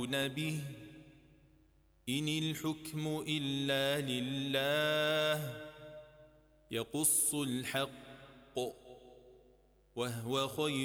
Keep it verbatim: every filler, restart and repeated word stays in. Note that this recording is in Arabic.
يعدلون به إن الحكم إلا لله يقص الحق وهو خير